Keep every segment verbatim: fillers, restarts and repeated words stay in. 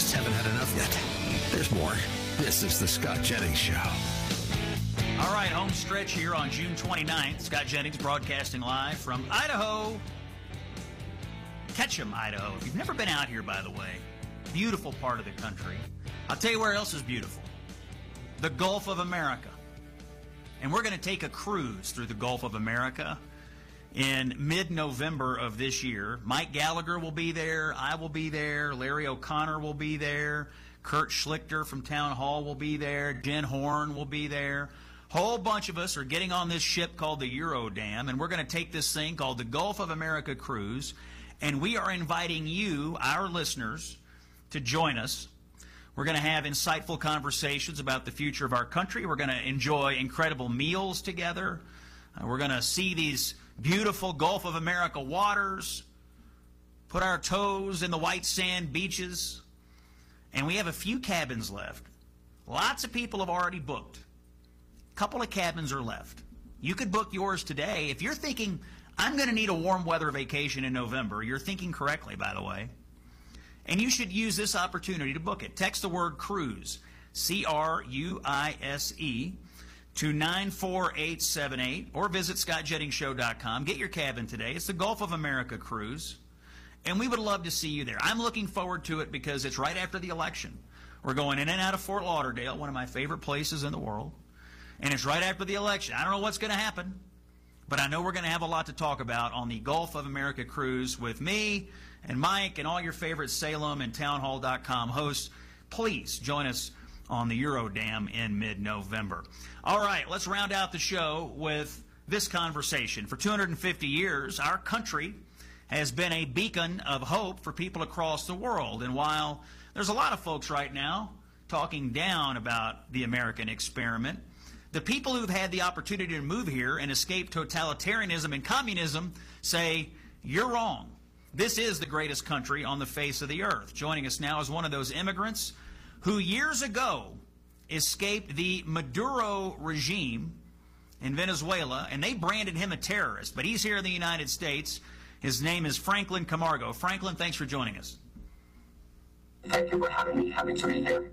just haven't had enough yet. There's more. This is the Scott Jennings Show. All right, home stretch here on June twenty-ninth. Scott Jennings broadcasting live from Idaho. Ketchum, Idaho. If you've never been out here, by the way, beautiful part of the country. I'll tell you where else is beautiful. The Gulf of America. And we're going to take a cruise through the Gulf of America in mid-November of this year. Mike Gallagher will be there. I will be there. Larry O'Connor will be there. Kurt Schlichter from Town Hall will be there. Jen Horn will be there. Whole bunch of us are getting on this ship called the Eurodam, and we're going to take this thing called the Gulf of America Cruise, and we are inviting you, our listeners, to join us. We're going to have insightful conversations about the future of our country. We're going to enjoy incredible meals together. Uh, we're going to see these beautiful Gulf of America waters, put our toes in the white sand beaches, and we have a few cabins left. Lots of people have already booked. A couple of cabins are left. You could book yours today. If you're thinking, I'm going to need a warm weather vacation in November, you're thinking correctly, by the way. And you should use this opportunity to book it. Text the word cruise, C R U I S E, to nine four eight seven eight, or visit scott jennings show dot com. Get your cabin today. It's the Gulf of America Cruise, and we would love to see you there. I'm looking forward to it because it's right after the election. We're going in and out of Fort Lauderdale, one of my favorite places in the world, and it's right after the election. I don't know what's going to happen, but I know we're going to have a lot to talk about on the Gulf of America Cruise with me and Mike and all your favorite Salem and town hall dot com hosts. Please join us on the Eurodam in mid-November. All right, let's round out the show with this conversation. For two hundred fifty years, our country has been a beacon of hope for people across the world. And while there's a lot of folks right now talking down about the American experiment, the people who've had the opportunity to move here and escape totalitarianism and communism say, you're wrong. This is the greatest country on the face of the earth. Joining us now is one of those immigrants who years ago escaped the Maduro regime in Venezuela, and they branded him a terrorist. But he's here in the United States. His name is Franklin Camargo. Franklin, thanks for joining us. Thank you for having me. Happy to be here.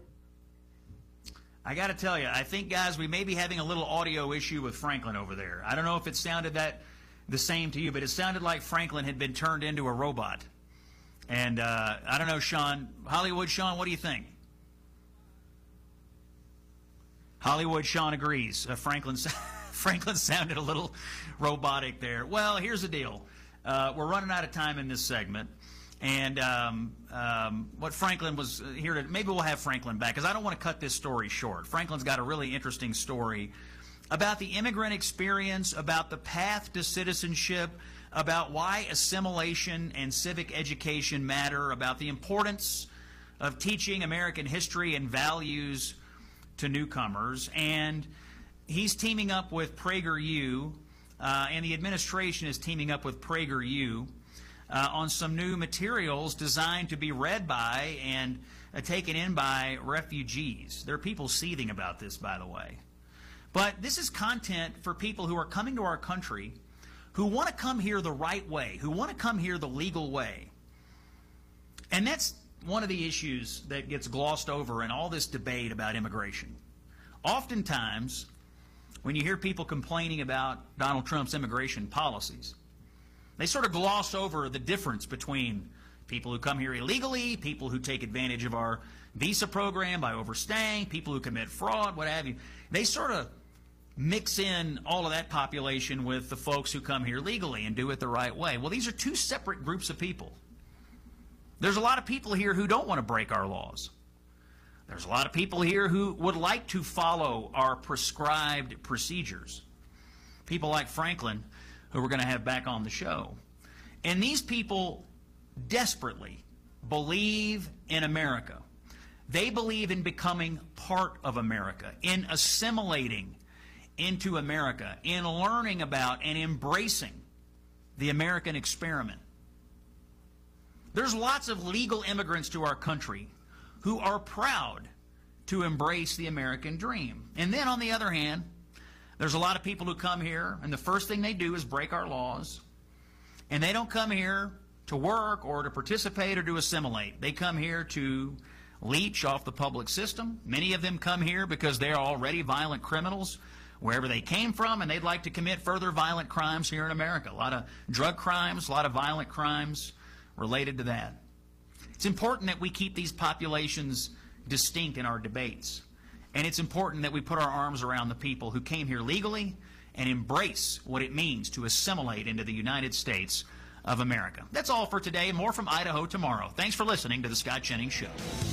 I got to tell you, I think, guys, we may be having a little audio issue with Franklin over there. I don't know if it sounded that the same to you, but it sounded like Franklin had been turned into a robot. And uh, I don't know, Sean, Hollywood, Sean, what do you think? Hollywood, Sean agrees. Uh, Franklin, Franklin sounded a little robotic there. Well, here's the deal. Uh, we're running out of time in this segment. And um, um, what Franklin was here to, maybe we'll have Franklin back, because I don't want to cut this story short. Franklin's got a really interesting story about the immigrant experience, about the path to citizenship, about why assimilation and civic education matter, about the importance of teaching American history and values to newcomers. And he's teaming up with PragerU, uh, and the administration is teaming up with PragerU uh, on some new materials designed to be read by and uh, taken in by refugees. There are people seething about this, by the way. But this is content for people who are coming to our country who want to come here the right way, who want to come here the legal way. And that's one of the issues that gets glossed over in all this debate about immigration. Oftentimes, when you hear people complaining about Donald Trump's immigration policies, they sort of gloss over the difference between people who come here illegally, people who take advantage of our visa program by overstaying, people who commit fraud, what have you. They sort of mix in all of that population with the folks who come here legally and do it the right way. Well, these are two separate groups of people. There's a lot of people here who don't want to break our laws. There's a lot of people here who would like to follow our prescribed procedures. People like Franklin, who we're going to have back on the show. And these people desperately believe in America. They believe in becoming part of America, in assimilating into America, in learning about and embracing the American experiment. There's lots of legal immigrants to our country who are proud to embrace the American dream. And then on the other hand, there's a lot of people who come here and the first thing they do is break our laws. And they don't come here to work or to participate or to assimilate. They come here to leech off the public system. Many of them come here because they're already violent criminals wherever they came from, and they'd like to commit further violent crimes here in America. A lot of drug crimes, a lot of violent crimes related to that. It's important that we keep these populations distinct in our debates. And it's important that we put our arms around the people who came here legally and embrace what it means to assimilate into the United States of America. That's all for today. More from Idaho tomorrow. Thanks for listening to The Scott Jennings Show.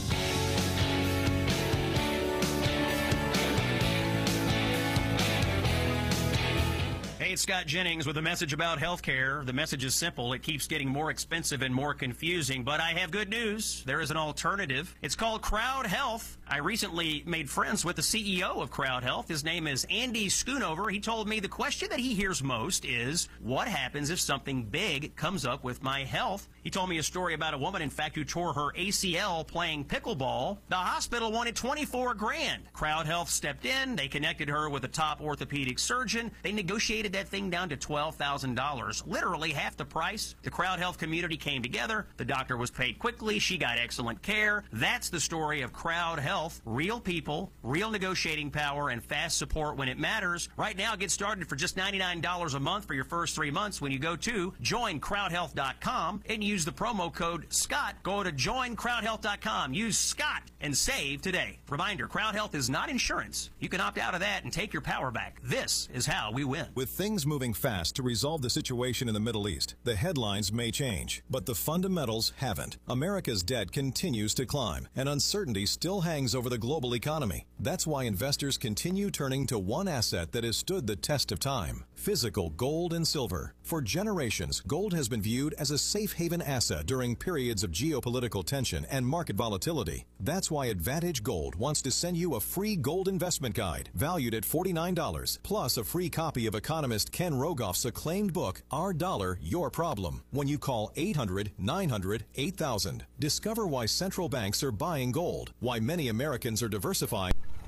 Hey, it's Scott Jennings with a message about health care. The message is simple. It keeps getting more expensive and more confusing, but I have good news. There is an alternative. It's called Crowd Health. I recently made friends with the C E O of Crowd Health. His name is Andy Schoonover. He told me the question that he hears most is, what happens if something big comes up with my health? He told me a story about a woman, in fact, who tore her A C L playing pickleball. The hospital wanted twenty-four grand. Crowd Health stepped in. They connected her with a top orthopedic surgeon. They negotiated that thing down to twelve thousand dollars, literally half the price. The Crowd Health community came together. The doctor was paid quickly. She got excellent care. That's the story of Crowd Health. Real people, real negotiating power, and fast support when it matters. Right now, get started for just ninety-nine dollars a month for your first three months when you go to join crowd health dot com and use the promo code SCOTT. Go to join crowd health dot com. Use SCOTT and save today. Reminder, Crowd Health is not insurance. You can opt out of that and take your power back. This is how we win. With things moving fast to resolve the situation in the Middle East, the headlines may change, but the fundamentals haven't. America's debt continues to climb, and uncertainty still hangs over the global economy. That's why investors continue turning to one asset that has stood the test of time: physical gold and silver. For generations, gold has been viewed as a safe haven asset during periods of geopolitical tension and market volatility. That's why Advantage Gold wants to send you a free gold investment guide valued at forty-nine dollars, plus a free copy of economist Ken Rogoff's acclaimed book, Our Dollar, Your Problem, when you call eight hundred, nine hundred, eight thousand. Discover why central banks are buying gold, why many Americans are diversifying.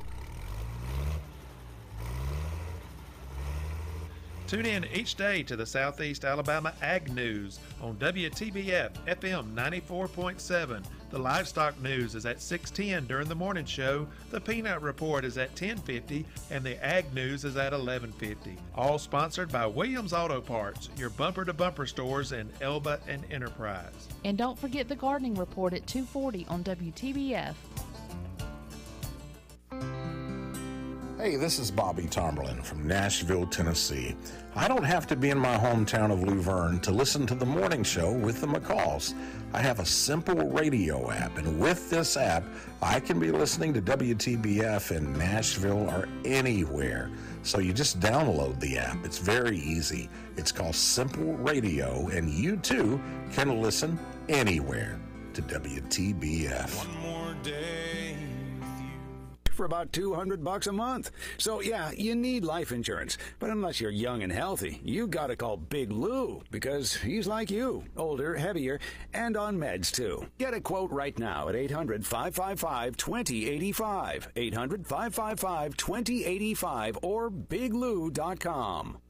Tune in each day to the Southeast Alabama Ag News on W T B F F M ninety-four point seven. The Livestock News is at six ten during the morning show. The Peanut Report is at ten fifty, and the Ag News is at eleven fifty. All sponsored by Williams Auto Parts, your bumper-to-bumper stores in Elba and Enterprise. And don't forget the Gardening Report at two forty on W T B F. Hey, this is Bobby Tomberlin from Nashville, Tennessee. I don't have to be in my hometown of Luverne to listen to the morning show with the McCalls. I have a simple radio app, and with this app, I can be listening to W T B F in Nashville or anywhere. So you just download the app. It's very easy. It's called Simple Radio, and you too can listen anywhere to W T B F. One more day for about two hundred bucks a month. So yeah, you need life insurance. But unless you're young and healthy, you gotta call Big Lou, because he's like you, older, heavier, and on meds too. Get a quote right now at eight hundred, five five five, two zero eight five, eight hundred, five five five, two zero eight five, or big lou dot com.